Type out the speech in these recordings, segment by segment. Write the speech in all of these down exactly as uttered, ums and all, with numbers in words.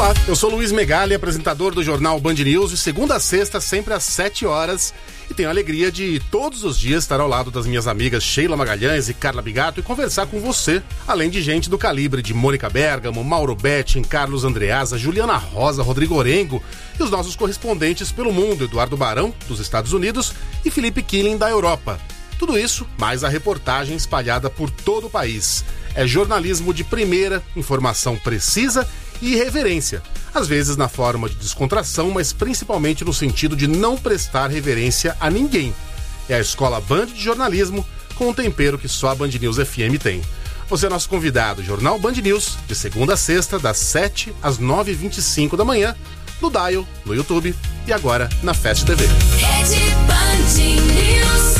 Olá, eu sou Luiz Megali, apresentador do jornal Band News, de segunda a sexta, sempre às sete horas, e tenho a alegria de todos os dias estar ao lado das minhas amigas Sheila Magalhães e Carla Bigato e conversar com você, além de gente do calibre de Mônica Bergamo, Mauro Betting, Carlos Andreasa, Juliana Rosa, Rodrigo Orengo e os nossos correspondentes pelo mundo, Eduardo Barão, dos Estados Unidos, e Felipe Killing, da Europa. Tudo isso, mais a reportagem espalhada por todo o país. É jornalismo de primeira, informação precisa e reverência. Às vezes na forma de descontração, mas principalmente no sentido de não prestar reverência a ninguém. É a Escola Band de Jornalismo, com um tempero que só a Band News F M tem. Você é nosso convidado, Jornal Band News, de segunda a sexta, das sete às nove e vinte e cinco da manhã, no Dial, no YouTube e agora na Fast T V. Rede Band News.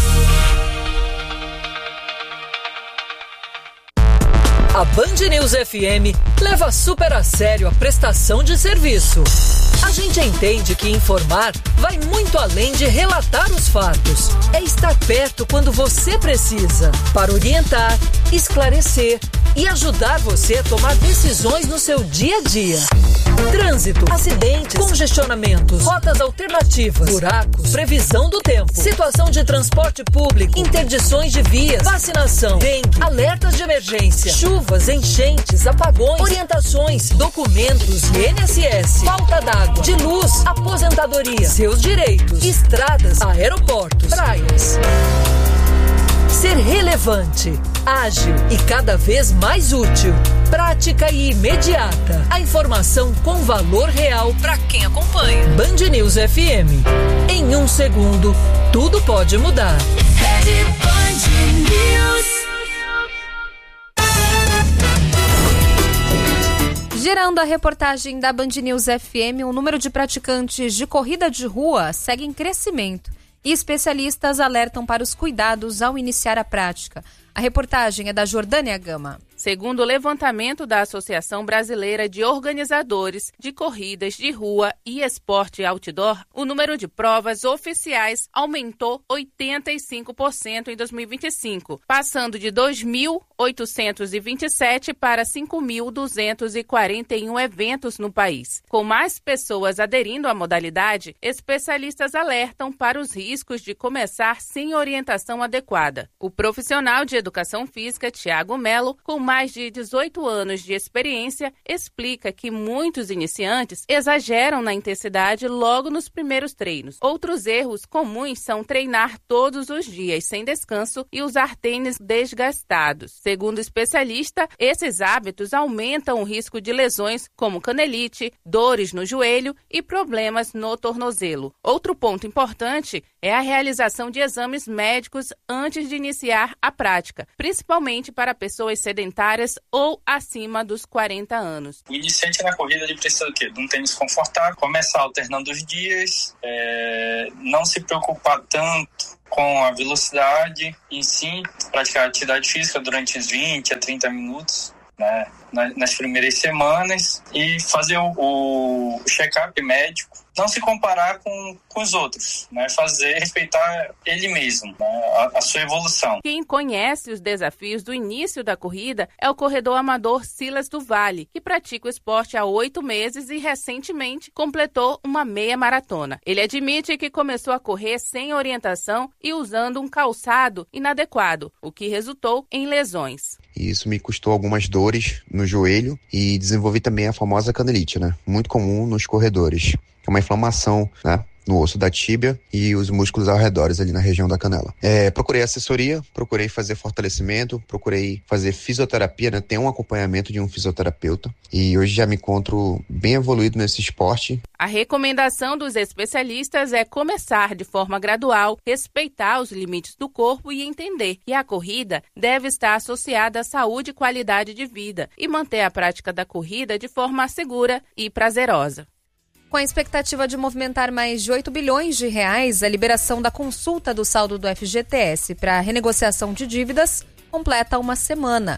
A Band News F M leva super a sério a prestação de serviço. A gente entende que informar vai muito além de relatar os fatos. É estar perto quando você precisa, para orientar, esclarecer e ajudar você a tomar decisões no seu dia a dia. Trânsito, acidentes, congestionamentos, rotas alternativas, buracos, previsão do tempo, situação de transporte público, interdições de vias, vacinação, dengue, alertas de emergência, chuvas, enchentes, apagões, orientações, documentos, I N S S, falta d'água, de luz, aposentadoria, seus direitos, estradas, aeroportos, praias. Ser relevante, ágil e cada vez mais útil. Prática e imediata. A informação com valor real para quem acompanha. Band News F M. Em um segundo, tudo pode mudar. Rede Band News. Gerando a reportagem da Band News F M, o número de praticantes de corrida de rua segue em crescimento e especialistas alertam para os cuidados ao iniciar a prática. A reportagem é da Jordânia Gama. Segundo o levantamento da Associação Brasileira de Organizadores de Corridas de Rua e Esporte Outdoor, o número de provas oficiais aumentou oitenta e cinco por cento em dois mil e vinte e cinco, passando de dois mil oitocentos e vinte e sete para cinco mil duzentos e quarenta e um eventos no país. Com mais pessoas aderindo à modalidade, especialistas alertam para os riscos de começar sem orientação adequada. O profissional de educação física, Tiago Melo, com mais de dezoito anos de experiência, explica que muitos iniciantes exageram na intensidade logo nos primeiros treinos. Outros erros comuns são treinar todos os dias sem descanso e usar tênis desgastados. Segundo o especialista, esses hábitos aumentam o risco de lesões como canelite, dores no joelho e problemas no tornozelo. Outro ponto importante é a realização de exames médicos antes de iniciar a prática, principalmente para pessoas sedentárias ou acima dos quarenta anos. O iniciante na corrida ele precisa do quê? De um tênis confortável, começar alternando os dias, é, não se preocupar tanto com a velocidade em si, praticar atividade física durante uns vinte a trinta minutos, né, nas primeiras semanas, e fazer o, o check-up médico, não se comparar com, com os outros, né? Fazer, respeitar ele mesmo, né? a, a sua evolução. Quem conhece os desafios do início da corrida é o corredor amador Silas do Vale, que pratica o esporte há oito meses e recentemente completou uma meia maratona. Ele admite que começou a correr sem orientação e usando um calçado inadequado, o que resultou em lesões. E isso me custou algumas dores no joelho e desenvolvi também a famosa canelite, né? Muito comum nos corredores. É uma inflamação, né, no osso da tíbia e os músculos ao redor ali na região da canela. É, procurei assessoria, procurei fazer fortalecimento, procurei fazer fisioterapia, né, ter um acompanhamento de um fisioterapeuta e hoje já me encontro bem evoluído nesse esporte. A recomendação dos especialistas é começar de forma gradual, respeitar os limites do corpo e entender que a corrida deve estar associada à saúde e qualidade de vida e manter a prática da corrida de forma segura e prazerosa. Com a expectativa de movimentar mais de oito bilhões de reais, a liberação da consulta do saldo do F G T S para renegociação de dívidas completa uma semana.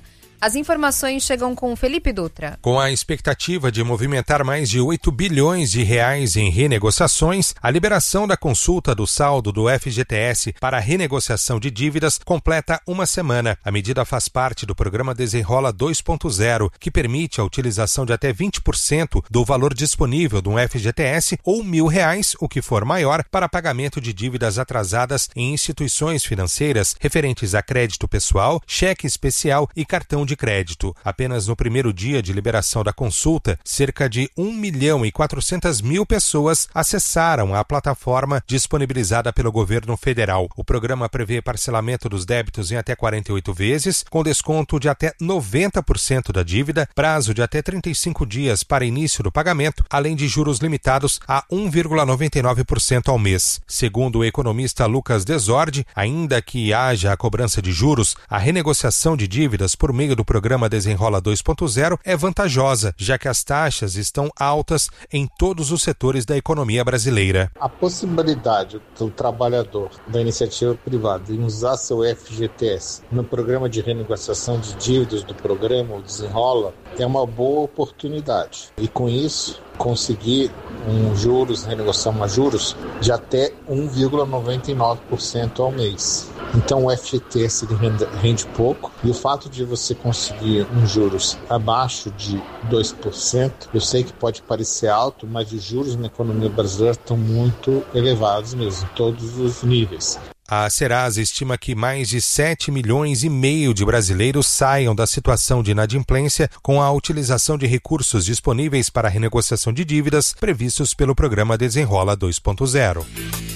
As informações chegam com Felipe Dutra. Com a expectativa de movimentar mais de oito bilhões de reais em renegociações, a liberação da consulta do saldo do F G T S para a renegociação de dívidas completa uma semana. A medida faz parte do programa Desenrola dois ponto zero, que permite a utilização de até vinte por cento do valor disponível do F G T S ou mil reais, o que for maior, para pagamento de dívidas atrasadas em instituições financeiras referentes a crédito pessoal, cheque especial e cartão de crédito. Apenas no primeiro dia de liberação da consulta, cerca de um milhão e quatrocentas mil pessoas acessaram a plataforma disponibilizada pelo governo federal. O programa prevê parcelamento dos débitos em até quarenta e oito vezes, com desconto de até noventa por cento da dívida, prazo de até trinta e cinco dias para início do pagamento, além de juros limitados a um vírgula noventa e nove por cento ao mês. Segundo o economista Lucas Desordi, ainda que haja a cobrança de juros, a renegociação de dívidas por meio do programa Desenrola dois ponto zero é vantajosa, já que as taxas estão altas em todos os setores da economia brasileira. A possibilidade do trabalhador da iniciativa privada em usar seu F G T S no programa de renegociação de dívidas do programa, o Desenrola, é uma boa oportunidade. E com isso, conseguir um juros, renegociar uma juros de até um vírgula noventa e nove por cento ao mês. Então o F G T S rende, rende pouco, e o fato de você conseguir um juros abaixo de dois por cento, eu sei que pode parecer alto, mas os juros na economia brasileira estão muito elevados mesmo, em todos os níveis. A Serasa estima que mais de sete milhões e meio de brasileiros saiam da situação de inadimplência com a utilização de recursos disponíveis para a renegociação de dívidas previstos pelo programa Desenrola dois ponto zero.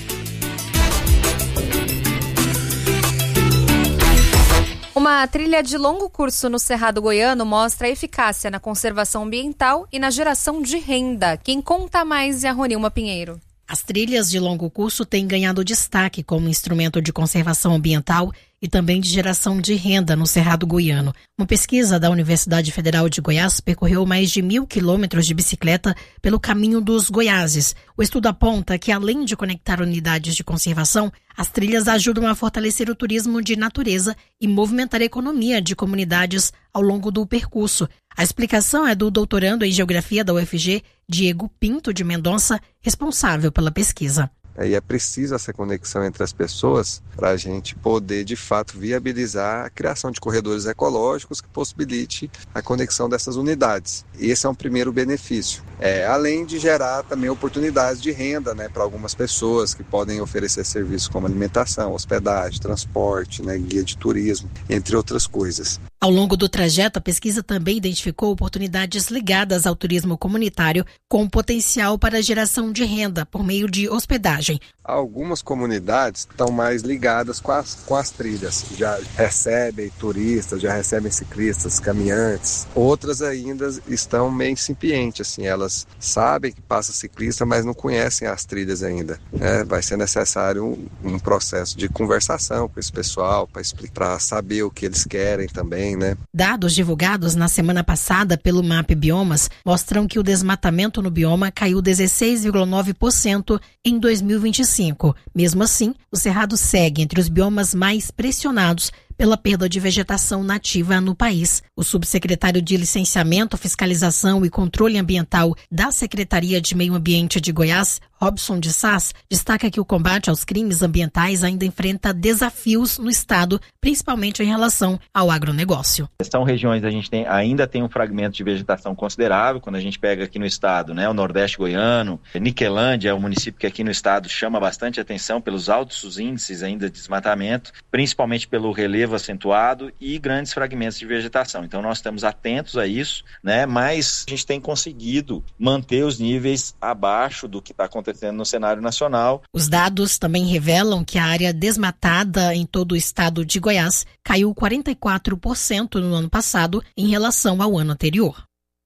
Uma trilha de longo curso no Cerrado Goiano mostra a eficácia na conservação ambiental e na geração de renda. Quem conta mais é a Ronilma Pinheiro. As trilhas de longo curso têm ganhado destaque como instrumento de conservação ambiental e também de geração de renda no Cerrado Goiano. Uma pesquisa da Universidade Federal de Goiás percorreu mais de mil quilômetros de bicicleta pelo caminho dos Goiáses. O estudo aponta que, além de conectar unidades de conservação, as trilhas ajudam a fortalecer o turismo de natureza e movimentar a economia de comunidades ao longo do percurso. A explicação é do doutorando em Geografia da U F G, Diego Pinto de Mendonça, responsável pela pesquisa. E é preciso essa conexão entre as pessoas para a gente poder, de fato, viabilizar a criação de corredores ecológicos que possibilite a conexão dessas unidades. Esse é um primeiro benefício. É, além de gerar também oportunidades de renda, né, para algumas pessoas que podem oferecer serviços como alimentação, hospedagem, transporte, né, guia de turismo, entre outras coisas. Ao longo do trajeto, a pesquisa também identificou oportunidades ligadas ao turismo comunitário com potencial para a geração de renda por meio de hospedagem. Algumas comunidades estão mais ligadas com as, com as trilhas, já recebem turistas, já recebem ciclistas, caminhantes. Outras ainda estão meio incipientes, assim, elas sabem que passa ciclista, mas não conhecem as trilhas ainda. É, vai ser necessário um, um processo de conversação com esse pessoal para explicar, para saber o que eles querem também. Né? Dados divulgados na semana passada pelo M A P Biomas mostram que o desmatamento no bioma caiu dezesseis vírgula nove por cento em dois mil e vinte e cinco. Mesmo assim, o Cerrado segue entre os biomas mais pressionados pela perda de vegetação nativa no país. O subsecretário de Licenciamento, Fiscalização e Controle Ambiental da Secretaria de Meio Ambiente de Goiás, Robson de Sass, destaca que o combate aos crimes ambientais ainda enfrenta desafios no estado, principalmente em relação ao agronegócio. São regiões que a gente tem, ainda tem um fragmento de vegetação considerável, quando a gente pega aqui no estado, né, o Nordeste Goiano, Niquelândia é um município que aqui no estado chama bastante atenção pelos altos índices ainda de desmatamento, principalmente pelo relevo acentuado e grandes fragmentos de vegetação. Então nós estamos atentos a isso, né? Mas a gente tem conseguido manter os níveis abaixo do que está acontecendo no cenário nacional. Os dados também revelam que a área desmatada em todo o estado de Goiás caiu quarenta e quatro por cento no ano passado em relação ao ano anterior.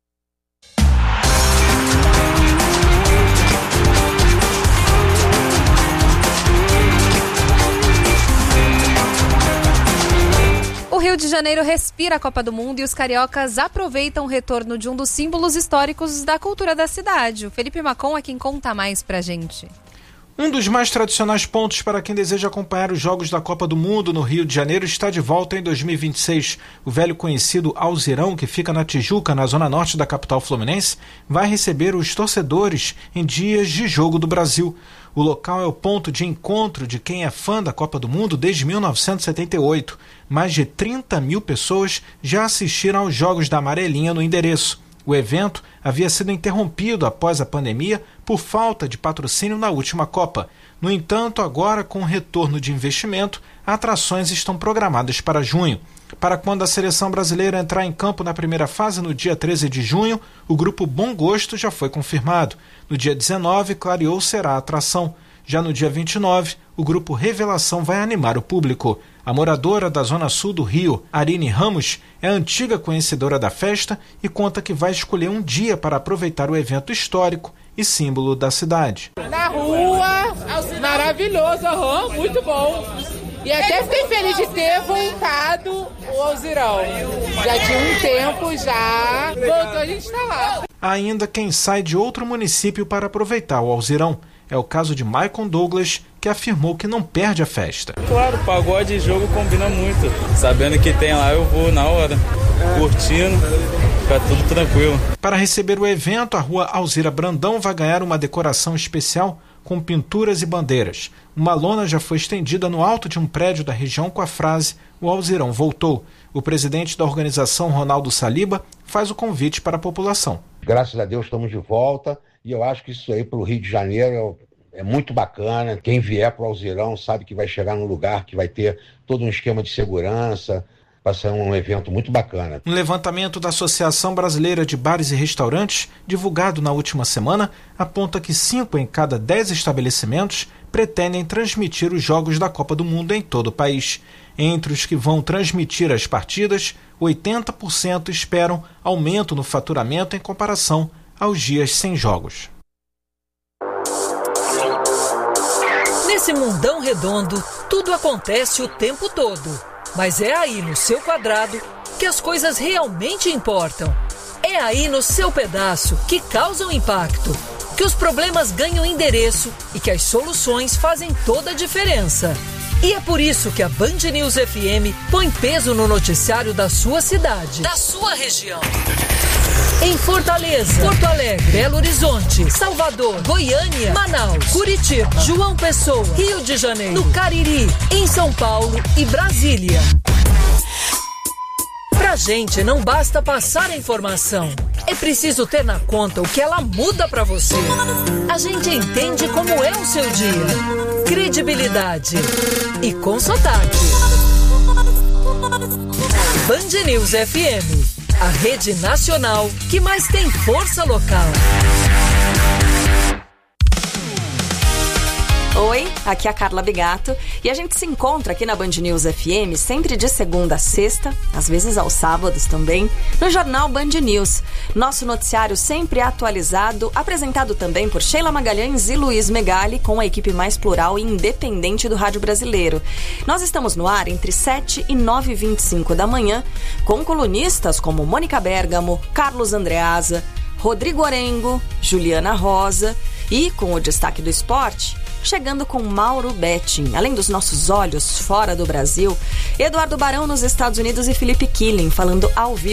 O Rio de Janeiro respira a Copa do Mundo e os cariocas aproveitam o retorno de um dos símbolos históricos da cultura da cidade. O Felipe Macon é quem conta mais pra gente. Um dos mais tradicionais pontos para quem deseja acompanhar os Jogos da Copa do Mundo no Rio de Janeiro está de volta em dois mil e vinte e seis. O velho conhecido Alzirão, que fica na Tijuca, na zona norte da capital fluminense, vai receber os torcedores em dias de jogo do Brasil. O local é o ponto de encontro de quem é fã da Copa do Mundo desde mil novecentos e setenta e oito. Mais de trinta mil pessoas já assistiram aos Jogos da Amarelinha no endereço. O evento havia sido interrompido após a pandemia por falta de patrocínio na última Copa. No entanto, agora com o retorno de investimento, atrações estão programadas para junho. Para quando a seleção brasileira entrar em campo na primeira fase no dia treze de junho, o grupo Bom Gosto já foi confirmado. No dia dezenove, Clareou será a atração. Já no dia vinte e nove, o grupo Revelação vai animar o público. A moradora da Zona Sul do Rio, Arine Ramos, é a antiga conhecedora da festa e conta que vai escolher um dia para aproveitar o evento histórico e símbolo da cidade. Na rua, maravilhoso, uhum, muito bom. E até fiquei feliz de ter voltado o Alzirão. Já tinha um tempo, já voltou, a gente está lá. Há ainda quem sai de outro município para aproveitar o Alzirão. É o caso de Maicon Douglas, que afirmou que não perde a festa. Claro, pagode e jogo combina muito. Sabendo que tem lá, eu vou na hora, curtindo, fica tudo tranquilo. Para receber o evento, a rua Alzira Brandão vai ganhar uma decoração especial com pinturas e bandeiras. Uma lona já foi estendida no alto de um prédio da região com a frase "O Alzirão voltou". O presidente da organização, Ronaldo Saliba, faz o convite para a população. Graças a Deus estamos de volta e eu acho que isso aí para o Rio de Janeiro é muito bacana. Quem vier para o Alzirão sabe que vai chegar num lugar que vai ter todo um esquema de segurança. Vai ser um evento muito bacana. Um levantamento da Associação Brasileira de Bares e Restaurantes, divulgado na última semana, aponta que cinco em cada dez estabelecimentos pretendem transmitir os Jogos da Copa do Mundo em todo o país. Entre os que vão transmitir as partidas, oitenta por cento esperam aumento no faturamento em comparação aos dias sem jogos. Nesse mundão redondo, tudo acontece o tempo todo. Mas é aí no seu quadrado que as coisas realmente importam. É aí no seu pedaço que causam impacto, que os problemas ganham endereço e que as soluções fazem toda a diferença. E é por isso que a Band News F M põe peso no noticiário da sua cidade, da sua região. Em Fortaleza, Porto Alegre, Belo Horizonte, Salvador, Goiânia, Manaus, Curitiba, João Pessoa, Rio de Janeiro, no Cariri, em São Paulo e Brasília. Pra gente não basta passar a informação, é preciso ter na conta o que ela muda pra você. A gente entende como é o seu dia, credibilidade e com sotaque. Band News F M, a rede nacional que mais tem força local. Oi, aqui é a Carla Bigato e a gente se encontra aqui na Band News F M sempre de segunda a sexta, às vezes aos sábados também, no jornal Band News. Nosso noticiário sempre atualizado, apresentado também por Sheila Magalhães e Luiz Megali, com a equipe mais plural e independente do rádio brasileiro. Nós estamos no ar entre sete e nove e vinte e cinco da manhã, com colunistas como Mônica Bergamo, Carlos Andreasa, Rodrigo Orengo, Juliana Rosa e, com o destaque do esporte, chegando com Mauro Betting. Além dos nossos olhos fora do Brasil, Eduardo Barão nos Estados Unidos e Felipe Killing falando ao vivo